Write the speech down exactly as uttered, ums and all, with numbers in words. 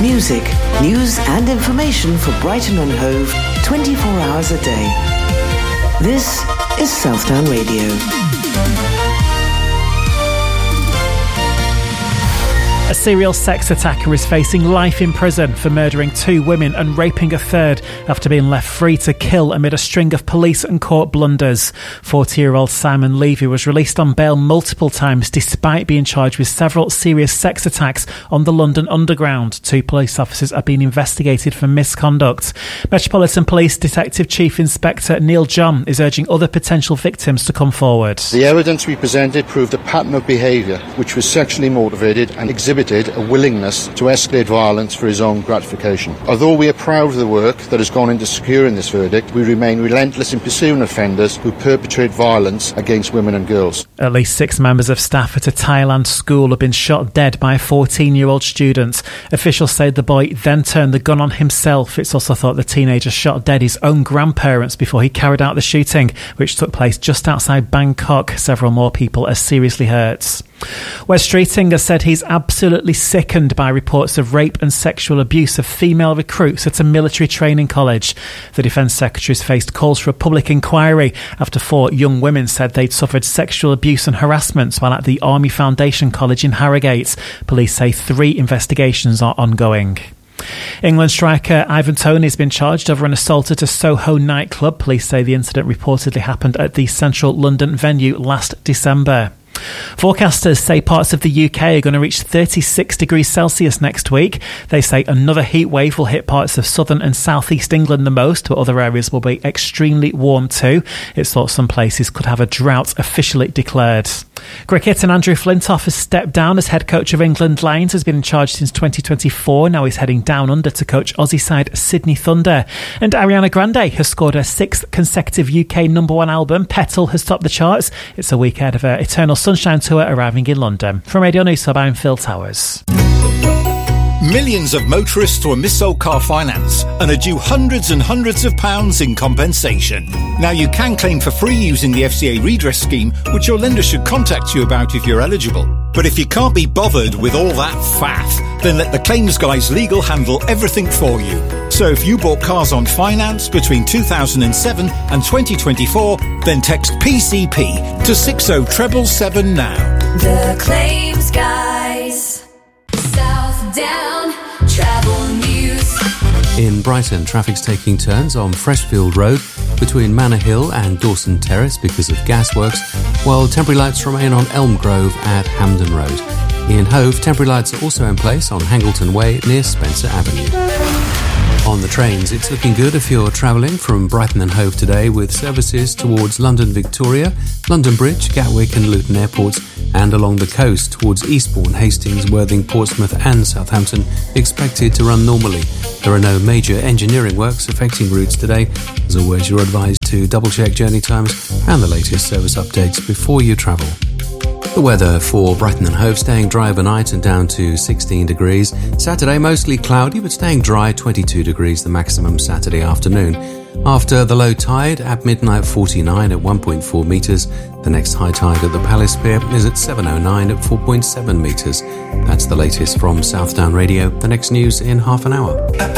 Music, news and information for Brighton and Hove twenty-four hours a day. This is Southdown Radio. A serial sex attacker is facing life in prison for murdering two women and raping a third after being left free to kill amid a string of police and court blunders. forty-year-old Simon Levy was released on bail multiple times despite being charged with several serious sex attacks on the London Underground. Two police officers are being investigated for misconduct. Metropolitan Police Detective Chief Inspector Neil John is urging other potential victims to come forward. The evidence we presented proved a pattern of behaviour which was sexually motivated and exhibited a willingness to escalate violence for his own gratification. Although we are proud of the work that has gone into securing this verdict, we remain relentless in pursuing offenders who perpetrate violence against women and girls. At least six members of staff at a Thailand school have been shot dead by a fourteen-year-old student. Officials say the boy then turned the gun on himself. It's also thought the teenager shot dead his own grandparents before he carried out the shooting, which took place just outside Bangkok. Several more people are seriously hurt. Wes Streeting has said he's absolutely sickened by reports of rape and sexual abuse of female recruits at a military training college. The Defence Secretary's faced calls for a public inquiry after four young women said they'd suffered sexual abuse and harassment while at the Army Foundation College in Harrogate. Police say three investigations are ongoing. England striker Ivan Toney has been charged over an assault at a Soho nightclub. Police say the incident reportedly happened at the central London venue last December. Forecasters say parts of the U K are going to reach thirty-six degrees Celsius next week. They say another heat wave will hit parts of southern and southeast England the most, but other areas will be extremely warm too. It's thought some places could have a drought officially declared. Cricket, and Andrew Flintoff has stepped down as head coach of England Lions, has been in charge since twenty twenty-four. Now he's heading down under to coach Aussie side Sydney Thunder. And Ariana Grande has scored her sixth consecutive U K number one album. Petal has topped the charts. It's a week ahead of her Eternal Sunshine tour arriving in London. From Radio News Hub, I'm Phil Towers. Millions of motorists were missold car finance and are due hundreds and hundreds of pounds in compensation. Now you can claim for free using the F C A redress scheme, which your lender should contact you about if you're eligible. But if you can't be bothered with all that faff, then let the claims guys legal handle everything for you. So if you bought cars on finance between two thousand seven and twenty twenty-four, then text P C P to six oh seven seven now. The claims guys. Southdown Travel News. In Brighton, traffic's taking turns on Freshfield Road between Manor Hill and Dawson Terrace because of gasworks, while temporary lights remain on Elm Grove at Hampden Road. In Hove, temporary lights are also in place on Hangleton Way near Spencer Avenue. On the trains, it's looking good if you're travelling from Brighton and Hove today, with services towards London Victoria, London Bridge, Gatwick and Luton airports, and along the coast towards Eastbourne, Hastings, Worthing, Portsmouth and Southampton expected to run normally. There are no major engineering works affecting routes today. As always, you're advised to double-check journey times and the latest service updates before you travel. The weather for Brighton and Hove: staying dry overnight and down to sixteen degrees. Saturday mostly cloudy but staying dry, twenty-two degrees the maximum Saturday afternoon. After the low tide at midnight, forty-nine at one point four metres. The next high tide at the Palace Pier is at seven oh nine at four point seven metres. That's the latest from Southdown Radio. The next news in half an hour.